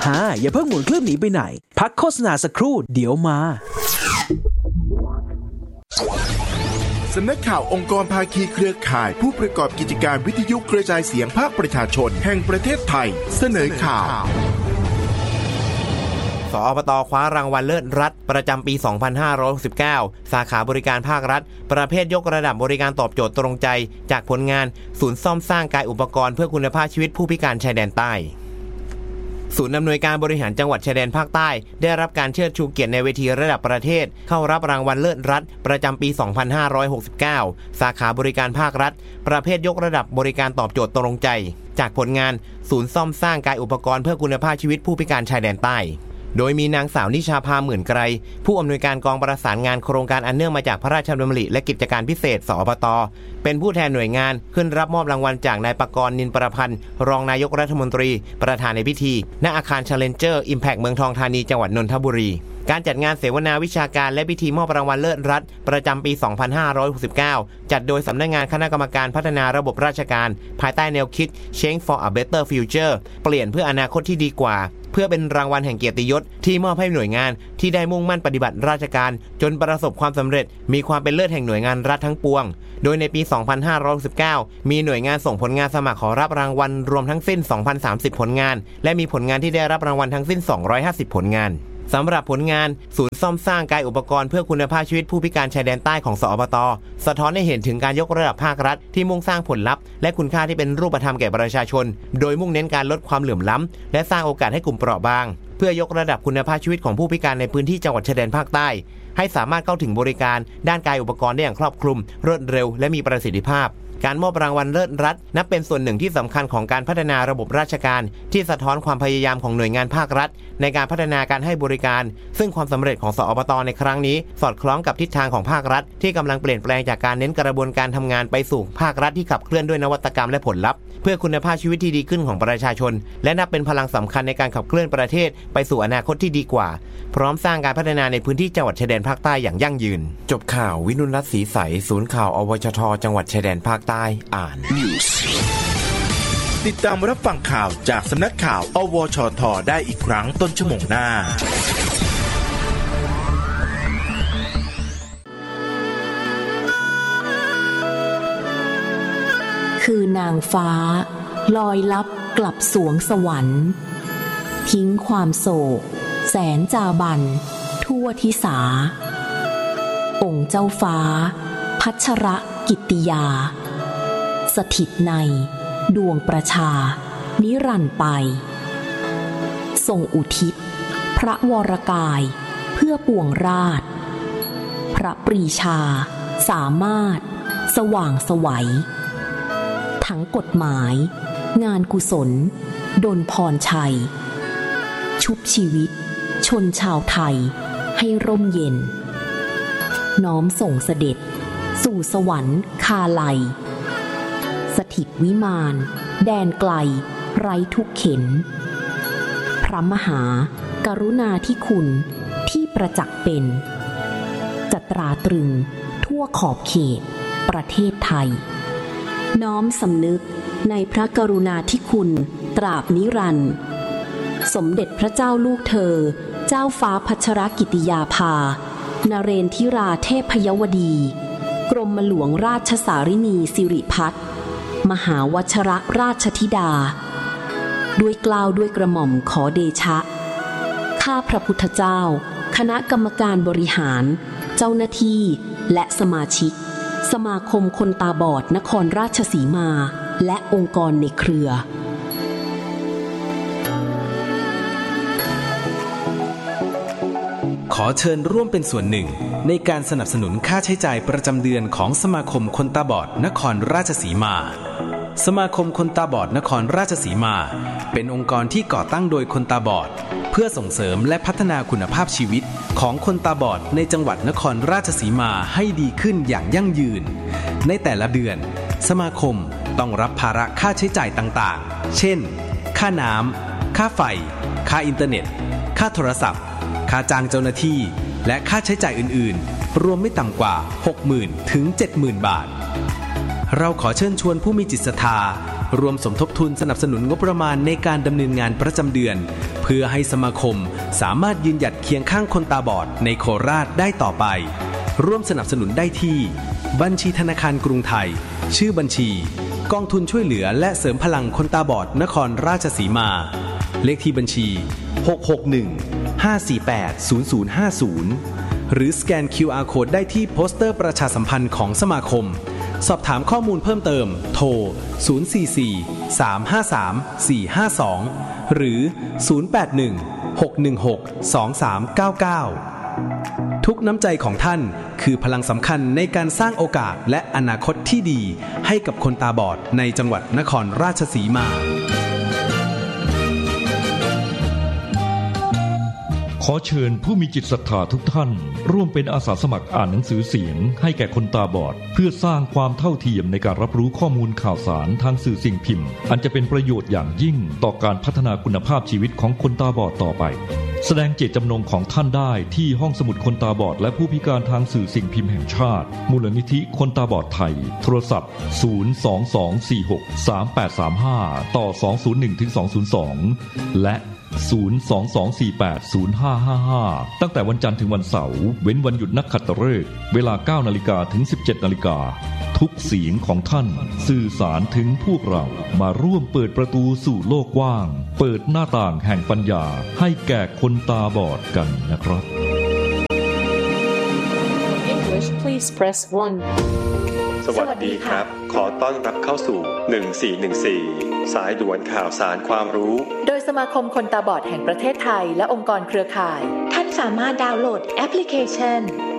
อย่าเพิ่งหมุนเครื่องหนีไปไหนพักโฆษณาสักครู่เดี๋ยวมาสำนักข่าวองค์กรภาคีเครือข่ายผู้ประกอบกิจการวิทยุกระจายเสียงภาคประชาชนแห่งประเทศไทยเสนอข่าวสอบต.คว้ารางวัลเลิศรัฐประจำปี 2569 สาขาบริการภาครัฐประเภทยกระดับบริการตอบโจทย์ตรงใจจากผลงานศูนย์ซ่อมสร้างกายอุปกรณ์เพื่อคุณภาพชีวิตผู้พิการชายแดนใต้ศูนย์อำนวยการบริหารจังหวัดชายแดนภาคใต้ได้รับการเชิดชูเกียรติในเวทีระดับประเทศเข้ารับรางวัลเลิศรัฐประจำปี 2569 สาขาบริการภาครัฐประเภทยกระดับบริการตอบโจทย์ตรงใจจากผลงานศูนย์ซ่อมสร้างกายอุปกรณ์เพื่อคุณภาพชีวิตผู้พิการชายแดนใต้โดยมีนางสาวนิชาภาหมื่นไกรผู้อำนวยการกองประสานงานโครงการอันเนื่องมาจากพระราชดำริและกิจการพิเศษสอบต.เป็นผู้แทนหน่วยงานขึ้นรับมอบรางวัลจากนายปกรณ์นินประพันธ์รองนายกรัฐมนตรีประธานในพิธีณอาคาร Challenger Impact เมืองทองธานีจังหวัดนนทบุรีการจัดงานเสวนาวิชาการและพิธีมอบรางวัลเลิศรัฐประจำปี 2569 จัดโดยสำนักงานคณะกรรมการพัฒนาระบบราชการภายใต้แนวคิด Change for a Better Future เปลี่ยนเพื่ออนาคตที่ดีกว่าเพื่อเป็นรางวัลแห่งเกียรติยศที่มอบให้หน่วยงานที่ได้มุ่งมั่นปฏิบัติราชการจนประสบความสำเร็จมีความเป็นเลิศแห่งหน่วยงานรัฐทั้งปวงโดยในปี 2519 มีหน่วยงานส่งผลงานสมัครขอรับรางวัลรวมทั้งสิ้น 2,030 ผลงานและมีผลงานที่ได้รับรางวัลทั้งสิ้น 250 ผลงานสำหรับผลงานศูนย์ซ่อมสร้างกายอุปกรณ์เพื่อคุณภาพชีวิตผู้พิการชายแดนใต้ของสอบต.สะท้อนให้เห็นถึงการยกระดับภาครัฐที่มุ่งสร้างผลลัพธ์และคุณค่าที่เป็นรูปธรรมแก่ประชาชนโดยมุ่งเน้นการลดความเหลื่อมล้ำและสร้างโอกาสให้กลุ่มเปราะบางเพื่อยกระดับคุณภาพชีวิตของผู้พิการในพื้นที่จังหวัดชายแดนภาคใต้ให้สามารถเข้าถึงบริการด้านกายอุปกรณ์ได้อย่างครอบคลุมรวดเร็วและมีประสิทธิภาพการมอบรางวัลเลิศรัฐนับเป็นส่วนหนึ่งที่สำคัญของการพัฒนาระบบราชการที่สะท้อนความพยายามของหน่วยงานภาครัฐในการพัฒนาการให้บริการซึ่งความสำเร็จของสอบต.ในครั้งนี้สอดคล้องกับทิศทางของภาครัฐที่กำลังเปลี่ยนแปลงจากการเน้นกระบวนการทำงานไปสู่ภาครัฐที่ขับเคลื่อนด้วยนวัตกรรมและผลลัพธ์เพื่อคุณภาพชีวิตที่ดีขึ้นของประชาชนและนับเป็นพลังสำคัญในการขับเคลื่อนประเทศไปสู่อนาคตที่ดีกว่าพร้อมสร้างการพัฒนาในพื้นที่จังหวัดชายแดนภาคใต้อย่างยั่งยืนจบข่าววินุรัตน์ศรีใสศูนย์ข่าวอวชท.จังหวัดชายแดนภาคใต้อ่านติดตามรับฟังข่าวจากสำนักข่าวอวชท.ได้อีกครั้งต้นชั่วโมงหน้าคือนางฟ้าลอยลับกลับสวงสวรรค์ทิ้งความโศกแสนจาบันทั่วทิสาองค์เจ้าฟ้าพัชรกิตติยาสถิตในดวงประชานิรันดร์ไปทรงอุทิศพระวรกายเพื่อปวงราชพระปรีชาสามารถสว่างไสวทั้งกฎหมายงานกุศลดลพรชัยชุบชีวิตชนชาวไทยให้ร่มเย็นน้อมส่งเสด็จสู่สวรรค์คาไลสถิตวิมานแดนไกลไร้ทุกเข็ญพระมหากรุณาธิคุณที่ประจักษ์เป็นจะตราตรึงทั่วขอบเขตประเทศไทยน้อมสำนึกในพระกรุณาธิคุณตราบนิรันดร์สมเด็จพระเจ้าลูกเธอเจ้าฟ้าพัชรกิติยาภานเรนทิราเทพยวดีกรมหลวงราชสารินีสิริพัฒน์มหาวชรราชธิดาด้วยเกล้าด้วยกระหม่อมขอเดชะข้าพระพุทธเจ้าคณะกรรมการบริหารเจ้าหน้าที่และสมาชิกสมาคมคนตาบอดนครราชสีมาและองค์กรในเครือขอเชิญร่วมเป็นส่วนหนึ่งในการสนับสนุนค่าใช้จ่ายประจำเดือนของสมาคมคนตาบอดนครราชสีมาสมาคมคนตาบอดนครราชสีมาเป็นองค์กรที่ก่อตั้งโดยคนตาบอดเพื่อส่งเสริมและพัฒนาคุณภาพชีวิตของคนตาบอดในจังหวัดนครราชสีมาให้ดีขึ้นอย่างยั่งยืนในแต่ละเดือนสมาคมต้องรับภาระค่าใช้จ่ายต่างๆเช่นค่าน้ำค่าไฟค่าอินเทอร์เน็ตค่าโทรศัพท์ค่าจ้างเจ้าหน้าที่และค่าใช้จ่ายอื่นๆรวมไม่ต่ำกว่า 60,000 ถึง 70,000 บาทเราขอเชิญชวนผู้มีจิตศรัทธารวมสมทบทุนสนับสนุนงบประมาณในการดำเนินงานประจำเดือนเพื่อให้สมาคมสามารถยืนหยัดเคียงข้างคนตาบอดในโคราชได้ต่อไปร่วมสนับสนุนได้ที่บัญชีธนาคารกรุงไทยชื่อบัญชีกองทุนช่วยเหลือและเสริมพลังคนตาบอดนครราชสีมาเลขที่บัญชี661-548-0050หรือสแกน QR Code ได้ที่โปสเตอร์ประชาสัมพันธ์ของสมาคมสอบถามข้อมูลเพิ่มเติมโทร044-353-452หรือ081-616-2399ทุกน้ำใจของท่านคือพลังสำคัญในการสร้างโอกาสและอนาคตที่ดีให้กับคนตาบอดในจังหวัดนครราชสีมาขอเชิญผู้มีจิตศรัทธาทุกท่านร่วมเป็นอาสาสมัครอ่านหนังสือเสียงให้แก่คนตาบอดเพื่อสร้างความเท่าเทียมในการรับรู้ข้อมูลข่าวสารทางสื่อสิ่งพิมพ์อันจะเป็นประโยชน์อย่างยิ่งต่อการพัฒนาคุณภาพชีวิตของคนตาบอดต่อไปแสดงเจตจำนงของท่านได้ที่ห้องสมุดคนตาบอดและผู้พิการทางสื่อสิ่งพิมพ์แห่งชาติมูลนิธิคนตาบอดไทยโทรศัพท์022463835ต่อ201-202และ022480555ตั้งแต่วันจันทร์ถึงวันเสาร์เว้นวันหยุดนักขัตฤกษ์เวลา 9:00 นถึง 17:00 นทุกเสียงของท่านสื่อสารถึงพวกเรามาร่วมเปิดประตูสู่โลกกว้างเปิดหน้าต่างแห่งปัญญาให้แก่คนตาบอดกันนะครับ English please press 1 สวัสดีครับขอต้อนรับเข้าสู่1414สายด่วนข่าวสารความรู้โดยสมาคมคนตาบอดแห่งประเทศไทยและองค์กรเครือข่ายท่านสามารถดาวน์โหลดแอปพลิเคชัน